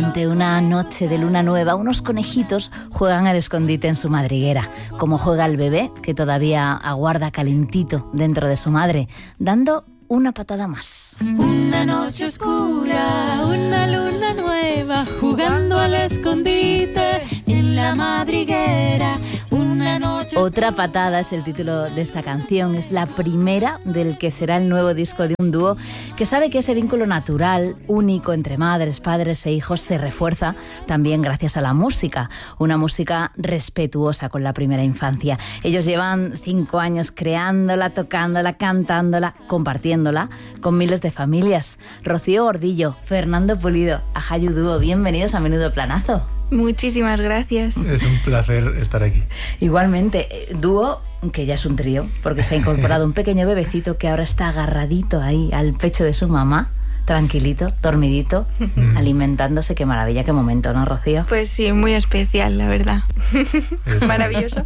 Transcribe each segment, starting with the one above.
Ante una noche de luna nueva, unos conejitos juegan al escondite en su madriguera, como juega el bebé que todavía aguarda calentito dentro de su madre, dando una patada más. Una noche oscura, una luna nueva, jugando al escondite en la madriguera. Una noche Otra patada es el título de esta canción. Es la primera del que será el nuevo disco de un dúo que sabe que ese vínculo natural, único entre madres, padres e hijos se refuerza también gracias a la música. Una música respetuosa con la primera infancia. Ellos llevan 5 años creándola, tocándola, cantándola, compartiéndola con miles de familias. Rocío Gordillo, Fernando Pulido, Ajayu Dúo, bienvenidos a Menudo Planazo. Muchísimas gracias. Es un placer estar aquí. Igualmente, dúo que ya es un trío, porque se ha incorporado un pequeño bebecito que ahora está agarradito ahí al pecho de su mamá, tranquilito, dormidito, alimentándose. Qué maravilla, qué momento, ¿no, Rocío? Pues sí, muy especial, la verdad. Maravilloso.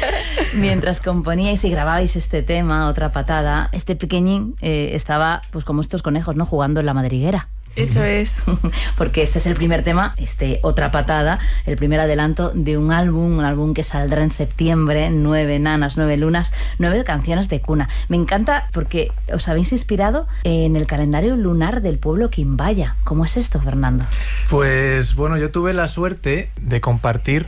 Mientras componíais y grababais este tema, Otra patada, este pequeñín estaba, pues como estos conejos, ¿no?, jugando en la madriguera. Eso es. Porque este es el primer tema, Otra patada, el primer adelanto de un álbum que saldrá en septiembre, 9 nanas, 9 lunas, 9 canciones de cuna. Me encanta porque os habéis inspirado en el calendario lunar del pueblo Quimbaya. ¿Cómo es esto, Fernando? Pues bueno, yo tuve la suerte de compartir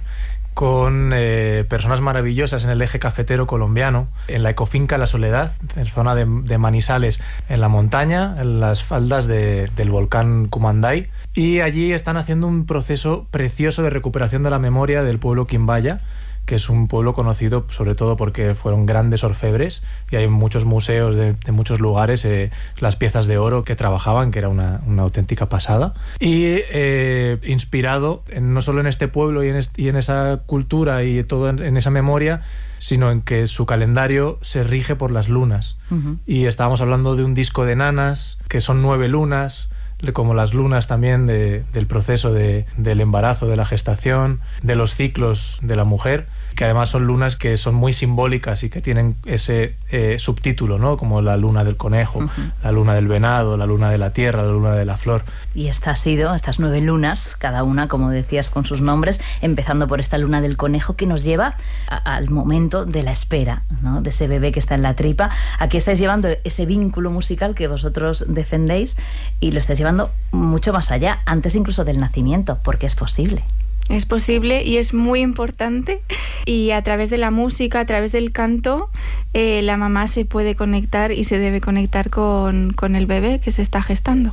con personas maravillosas en el eje cafetero colombiano, en la ecofinca La Soledad, en zona de Manizales, en la montaña, en las faldas del volcán Cumanday, y allí están haciendo un proceso precioso de recuperación de la memoria del pueblo Quimbaya, que es un pueblo conocido sobre todo porque fueron grandes orfebres y hay muchos museos de muchos lugares, las piezas de oro que trabajaban, que era una auténtica pasada. Y inspirado no solo en este pueblo y en esa cultura y todo en esa memoria, sino en que su calendario se rige por las lunas. Uh-huh. Y estábamos hablando de un disco de nanas, que son 9 lunas, como las lunas también del proceso del embarazo, de la gestación, de los ciclos de la mujer, que además son lunas que son muy simbólicas y que tienen ese subtítulo, ¿no?, como la luna del conejo, uh-huh, la luna del venado, la luna de la tierra, la luna de la flor. Y estas 9 lunas, cada una, como decías, con sus nombres, empezando por esta luna del conejo que nos lleva al momento de la espera, ¿no?, de ese bebé que está en la tripa. Aquí estáis llevando ese vínculo musical que vosotros defendéis y lo estáis llevando mucho más allá, antes incluso del nacimiento, porque es posible. Es posible y es muy importante, y a través de la música, a través del canto, la mamá se puede conectar y se debe conectar con el bebé que se está gestando.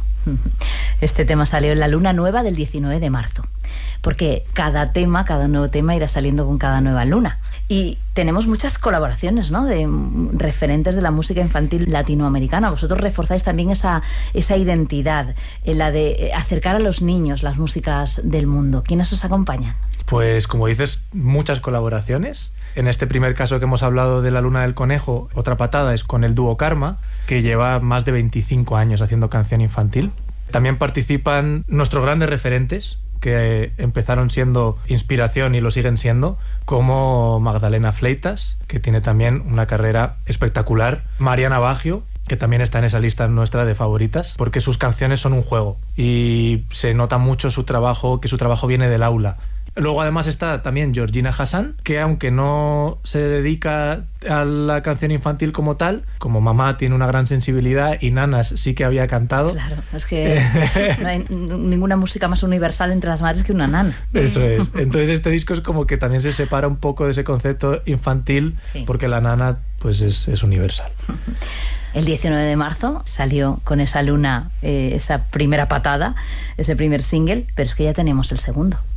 Este tema salió en la luna nueva del 19 de marzo, porque cada nuevo tema irá saliendo con cada nueva luna. Y tenemos muchas colaboraciones, ¿no?, de referentes de la música infantil latinoamericana. Vosotros reforzáis también esa identidad, la de acercar a los niños las músicas del mundo. ¿Quiénes os acompañan? Pues como dices, muchas colaboraciones. En este primer caso que hemos hablado de la luna del conejo, Otra patada es con el dúo Karma, que lleva más de 25 años haciendo canción infantil. También participan nuestros grandes referentes, que empezaron siendo inspiración y lo siguen siendo, como Magdalena Fleitas, que tiene también una carrera espectacular, Mariana Baggio, que también está en esa lista nuestra de favoritas, porque sus canciones son un juego y se nota mucho su trabajo, que su trabajo viene del aula. Luego además está también Georgina Hassan, que aunque no se dedica a la canción infantil como tal, como mamá tiene una gran sensibilidad y nanas sí que había cantado. Claro, es que no hay ninguna música más universal entre las madres que una nana. Eso es. Entonces este disco es como que también se separa un poco de ese concepto infantil, sí, porque la nana pues es universal. El 19 de marzo salió con esa luna, esa primera patada, ese primer single, pero es que ya tenemos el segundo.